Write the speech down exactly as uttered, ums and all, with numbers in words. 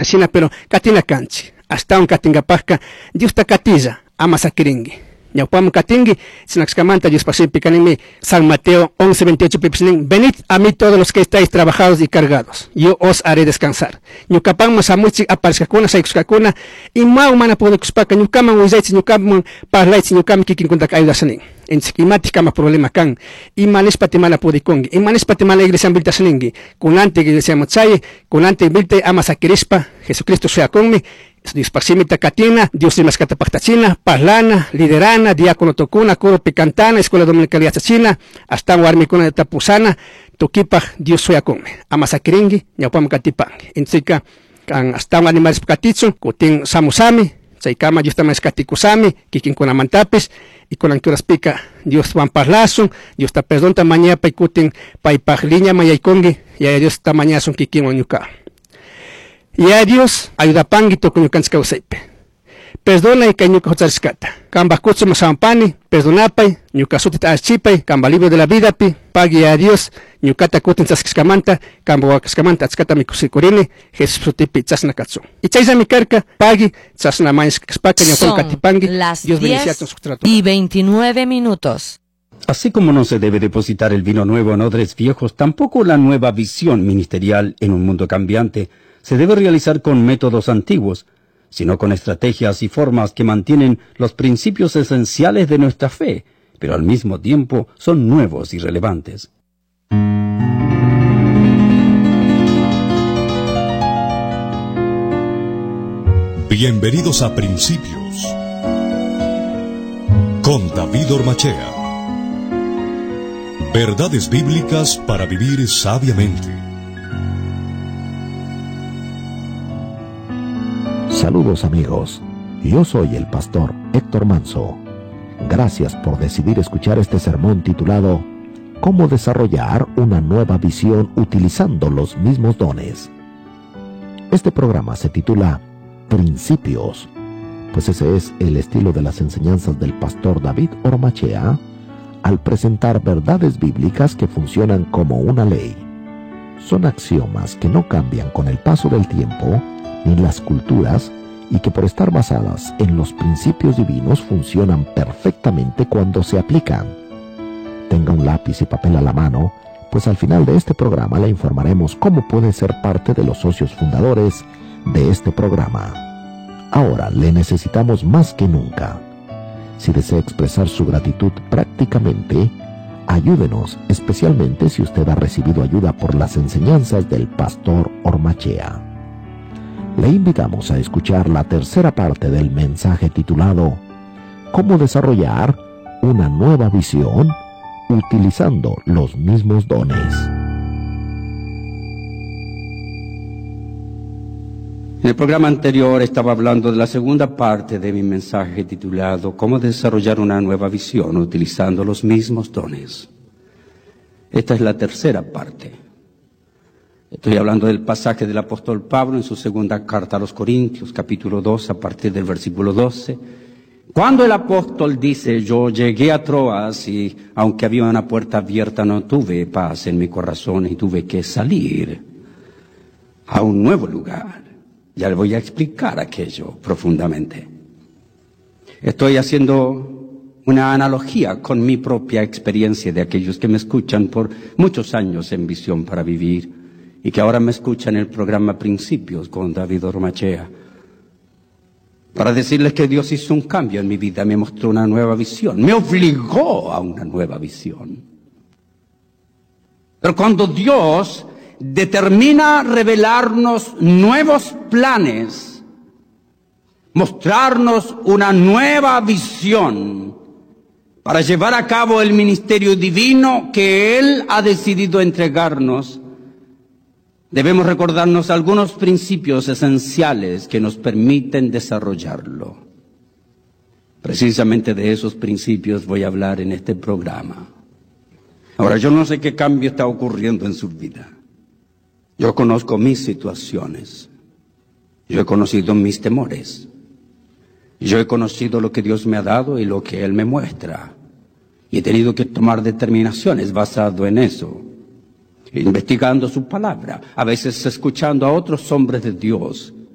china, pero katina canchi. Hasta un katinga pasca, Dios ta katilla, ama sakiringi. Ñawpam katingi, sinaxcamanta Dios pasipicanimi, San Mateo once veintiocho pipisning, venid a mí todos los que estáis trabajados y cargados, yo os haré descansar. Ñukapamos amuchi aparskakuna, saikuskakuna, y ma humana puede kuspaka, ñukaman uizaitsi, ñukaman parlaitsi, ñukam kikin kuntak ayudasaning. En sikimati kama problema kan, y manes patimala puede kongi, y manes patimala iglesia ambilta saningi, kunante iglesia motsaye, kunante ambilte ama sakirispa, Jesucristo sea conmi, Dios parsimita katina, Dios de las catapactachina, parlana, liderana, diácono tocuna, coro picantana, escuela dominical china, hasta warmicuna de tapusana, toquipa, Dios soya come, amasakiringi, ñapam katipangi. Intzika, kan hasta un animales picatitzo, kutin samusami, saikama Dios tamas katikusami, kikin kuna mantapis, y con ancuras pica, Dios van parlasun, Dios ta perdón tamaña pa kutin pa ipajliña mayaikongi, y a Dios tamaña son kikin onyuka. Y a Dios ayuda panguito con yucanska usaipe. Perdona y cañuca hotzarskata. Camba kutsu masampani, perdonapay, ñuka sutit aschipay, camba libro de la vida pi, pagui a Dios, ñukata kutin tzaskiskamanta, camba wakaskamanta atskata mikusikurini, Jesús sutipi tzasnakatsu. Y chayza mi carca, pagui, tzasna mañaskakspaka, ñapon katipangi, Dios bendiga con su trato. Y veintinueve minutos. Así como no se debe depositar el vino nuevo en odres viejos, tampoco la nueva visión ministerial en un mundo cambiante se debe realizar con métodos antiguos, sino con estrategias y formas que mantienen los principios esenciales de nuestra fe, pero al mismo tiempo son nuevos y relevantes. Bienvenidos a Principios con David Ormachea. Verdades bíblicas para vivir sabiamente. Saludos amigos, yo soy el pastor Héctor Manso. Gracias por decidir escuchar este sermón titulado ¿Cómo desarrollar una nueva visión utilizando los mismos dones? Este programa se titula Principios, pues ese es el estilo de las enseñanzas del pastor David Ormachea al presentar verdades bíblicas que funcionan como una ley. Son axiomas que no cambian con el paso del tiempo ni las culturas, y que por estar basadas en los principios divinos funcionan perfectamente cuando se aplican. Tenga un lápiz y papel a la mano, pues al final de este programa le informaremos cómo puede ser parte de los socios fundadores de este programa. Ahora le necesitamos más que nunca. Si desea expresar su gratitud prácticamente, ayúdenos, especialmente si usted ha recibido ayuda por las enseñanzas del pastor Ormachea. Le invitamos a escuchar la tercera parte del mensaje titulado ¿Cómo desarrollar una nueva visión utilizando los mismos dones? En el programa anterior estaba hablando de la segunda parte de mi mensaje titulado ¿Cómo desarrollar una nueva visión utilizando los mismos dones? Esta es la tercera parte. Estoy hablando del pasaje del apóstol Pablo en su segunda carta a los Corintios, capítulo dos, a partir del versículo doce. Cuando el apóstol dice, yo llegué a Troas y aunque había una puerta abierta no tuve paz en mi corazón y tuve que salir a un nuevo lugar. Ya le voy a explicar aquello profundamente. Estoy haciendo una analogía con mi propia experiencia de aquellos que me escuchan por muchos años en Visión para Vivir y que ahora me escuchan en el programa Principios con David Ormachea, para decirles que Dios hizo un cambio en mi vida, me mostró una nueva visión, me obligó a una nueva visión. Pero cuando Dios determina revelarnos nuevos planes, mostrarnos una nueva visión para llevar a cabo el ministerio divino que Él ha decidido entregarnos, debemos recordarnos algunos principios esenciales que nos permiten desarrollarlo. Precisamente de esos principios voy a hablar en este programa. Ahora, yo no sé qué cambio está ocurriendo en su vida. Yo conozco mis situaciones. Yo he conocido mis temores. Yo he conocido lo que Dios me ha dado y lo que Él me muestra. Y he tenido que tomar determinaciones basado en eso. Investigando su palabra, a veces escuchando a otros hombres de Dios